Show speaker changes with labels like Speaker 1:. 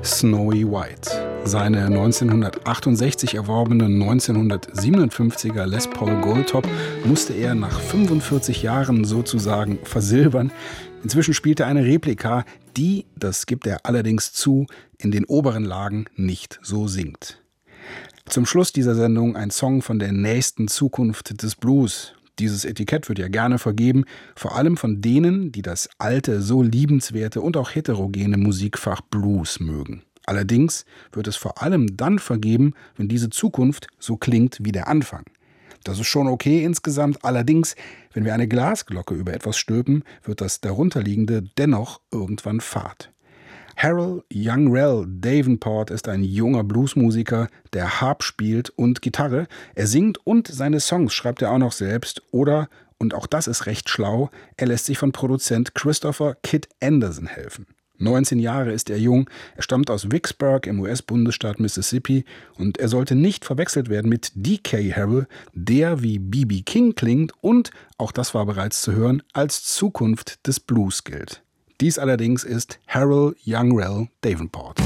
Speaker 1: Snowy White. Seine 1968 erworbene 1957er Les Paul Goldtop musste er nach 45 Jahren sozusagen versilbern. Inzwischen spielt er eine Replika, die, das gibt er allerdings zu, in den oberen Lagen nicht so singt. Zum Schluss dieser Sendung ein Song von der nächsten Zukunft des Blues. Dieses Etikett wird ja gerne vergeben, vor allem von denen, die das alte, so liebenswerte und auch heterogene Musikfach Blues mögen. Allerdings wird es vor allem dann vergeben, wenn diese Zukunft so klingt wie der Anfang. Das ist schon okay insgesamt, allerdings, wenn wir eine Glasglocke über etwas stülpen, wird das darunterliegende dennoch irgendwann fad. Harold Youngrell Davenport ist ein junger Bluesmusiker, der Harp spielt und Gitarre. Er singt und seine Songs schreibt er auch noch selbst oder, und auch das ist recht schlau, er lässt sich von Produzent Christopher Kid Anderson helfen. 19 Jahre ist er jung, er stammt aus Vicksburg im US-Bundesstaat Mississippi und er sollte nicht verwechselt werden mit D.K. Harrell, der wie B.B. King klingt und, auch das war bereits zu hören, als Zukunft des Blues gilt. Dies allerdings ist Harold Youngrell Davenport.